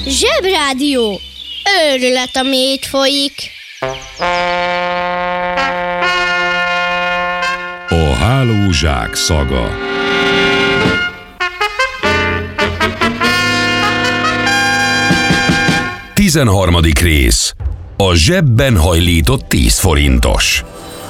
Zsebrádió! Őrület, ami itt folyik. A hálózsák szaga. Tizenharmadik rész. A zsebben hajlított 10 forintos.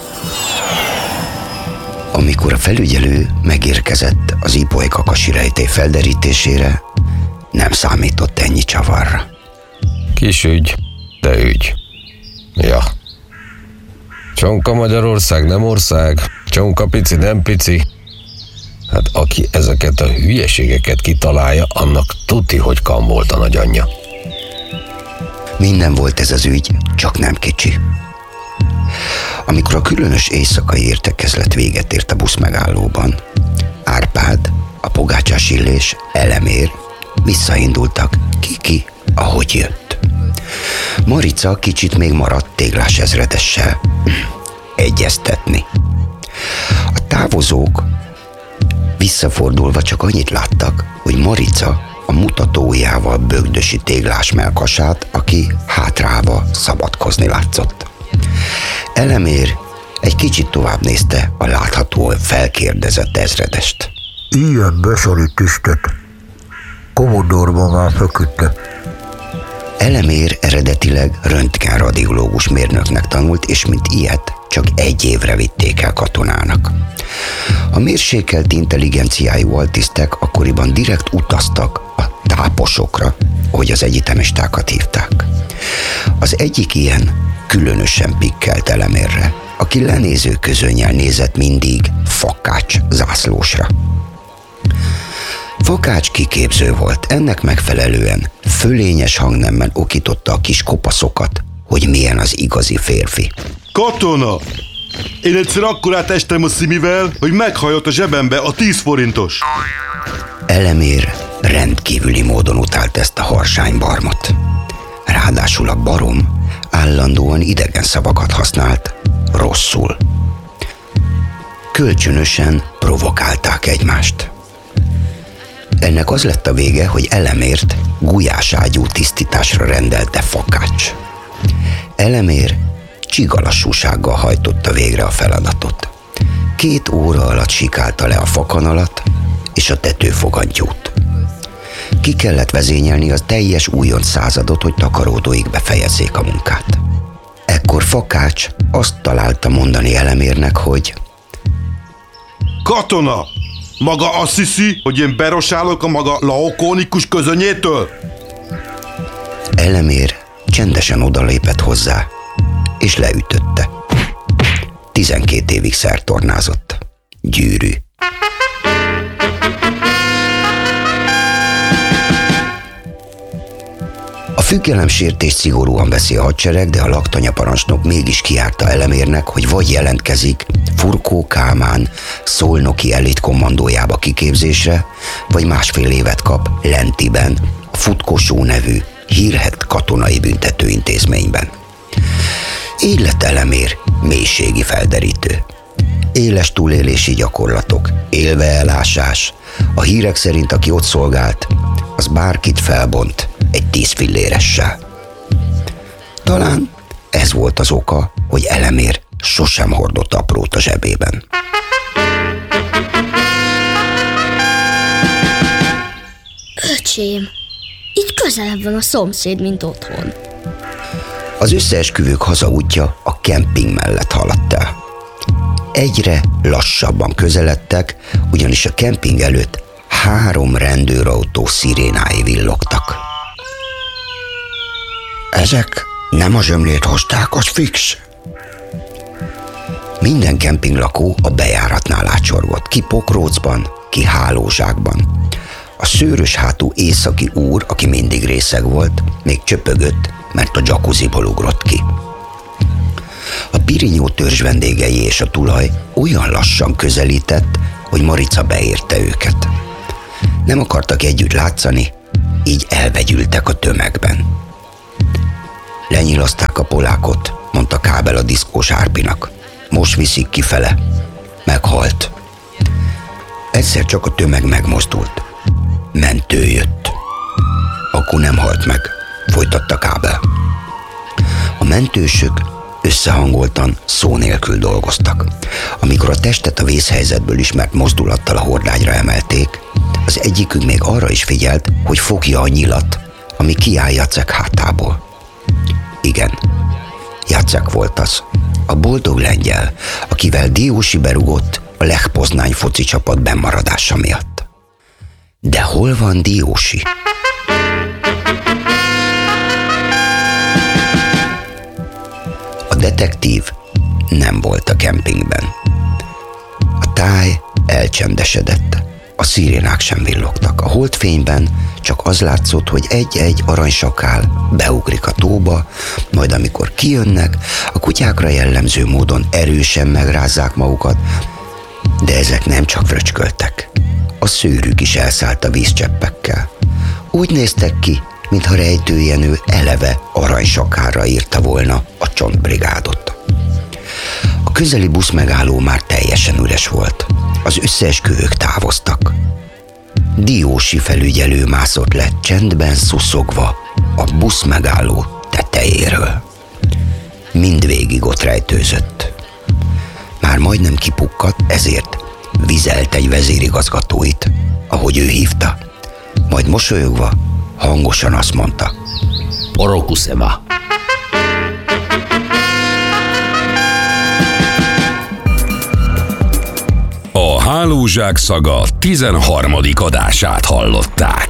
Amikor a felügyelő megérkezett az Ipoly kakasi rejtély felderítésére, nem számított ennyi csavarra. Kis ügy, de ügy. Ja. Csonka Magyarország nem ország, csonka pici nem pici. Hát aki ezeket a hülyeségeket kitalálja, annak tuti, hogy kam volt a nagyanyja. Minden volt ez az ügy, csak nem kicsi. Amikor a különös éjszakai értekezlet véget ért a buszmegállóban, Árpád, a Pogácsás Illés, Elemér visszaindultak ki, ahogy jött. Marica kicsit még maradt Téglás ezredessel egyeztetni. A távozók visszafordulva csak annyit láttak, hogy Marica a mutatójával bögdösi Téglás mellkasát, aki hátrálva szabadkozni látszott. Elemér egy kicsit tovább nézte a láthatóan felkérdezett ezredest. Ilyen beszorít tisztet. Komodorban már feküdte. Elemér eredetileg röntgenradiológus mérnöknek tanult, és mint ilyet csak 1 évre vitték el katonának. A mérsékelt intelligenciájú altisztek akkoriban direkt utaztak a táposokra, ahogy az egyetemistákat hívták. Az egyik ilyen különösen pikkelt Elemérre, aki lenéző közönnyel nézett mindig Fakács zászlósra. Fakács kiképző volt, ennek megfelelően fölényes hangnemmel okította a kis kopaszokat, hogy milyen az igazi férfi. Katona! Én egyszer akkorát estem a szimivel, hogy meghajott a zsebembe a 10 forintos. Elemér rendkívüli módon utált ezt a harsánybarmot. Ráadásul a barom állandóan idegen szavakat használt, rosszul. Kölcsönösen provokálták egymást. Ennek az lett a vége, hogy Elemért gulyáságyú tisztításra rendelte Fakács. Elemér csigalassúsággal hajtotta végre a feladatot. 2 óra alatt sikálta le a fakanalat és a tetőfogantyút. Ki kellett vezényelni az teljes újonc századot, hogy takaródóig befejezzék a munkát. Ekkor Fakács azt találta mondani Elemérnek, hogy Katona! Maga azt hiszi, hogy én berosálok a maga laokónikus közönyétől? Elemér csendesen odalépett hozzá, és leütötte. 12 évig szertornázott. Gyűrű. A függelemsértést szigorúan veszi a hadsereg, de a laktanyaparancsnok mégis kiárta Elemérnek, hogy vagy jelentkezik Furkó Kálmán szolnoki elitkommandójába kiképzésre, vagy 1,5 évet kap Lentiben, a Futkosó nevű hírhedt katonai büntetőintézményben. Így lett Elemér mélységi felderítő. Éles túlélési gyakorlatok, élveelásás. A hírek szerint, aki ott szolgált, az bárkit felbont egy 10 filléressel. Talán ez volt az oka, hogy Elemér sosem hordott aprót a zsebében. Öcsém, itt közelebb van a szomszéd, mint otthon. Az összeesküvők hazaútja a kemping mellett haladt el. Egyre lassabban közeledtek, ugyanis a kemping előtt 3 rendőrautó szirénái villogtak. Ezek nem a zsömlét hozták, az fix. Minden kempinglakó a bejáratnál ácsorgott, ki pokrócban, ki hálózsákban. A szőrös hátú északi úr, aki mindig részeg volt, még csöpögött, mert a jacuzziból ugrott ki. A Pirinyó törzs vendégei és a tulaj olyan lassan közelített, hogy Marica beérte őket. Nem akartak együtt látszani, így elvegyültek a tömegben. Lenyilazták a polákot, mondta Kábel a diszkós Árpinak. Most viszik kifele. Meghalt. Egyszer csak a tömeg megmozdult. Mentő jött. Akkor nem halt meg, folytatta Kábel. A mentősök összehangoltan, szó nélkül dolgoztak. Amikor a testet a vészhelyzetből ismert mozdulattal a hordágyra emelték, az egyikük még arra is figyelt, hogy fogja a nyilat, ami kiáll Jacek hátából. Igen, Jacek volt az, a boldog lengyel, akivel Diósi berugott a Lech Poznány foci csapat bennmaradása miatt. De hol van Diósi? A detektív nem volt a kempingben. A táj elcsendesedett, a szirénák sem villogtak. A holdfényben csak az látszott, hogy egy-egy aranysakál beugrik a tóba, majd amikor kijönnek, a kutyákra jellemző módon erősen megrázzák magukat, de ezek nem csak fröcsköltek. A szőrük is elszállt a vízcseppekkel. Úgy néztek ki, mintha rejtőjenő eleve aranysakára írta volna a csontbrigádot. A közeli buszmegálló már teljesen üres volt. Az összeesküvők távoztak. Diósi felügyelő mászott le csendben szuszogva a buszmegálló tetejéről. Mindvégig ott rejtőzött. Már majdnem kipukkadt, ezért vizelt egy vezérigazgatóit, ahogy ő hívta. Majd mosolyogva hangosan azt mondta: Porokuszema. A Hálózsák szaga 13. adását hallották.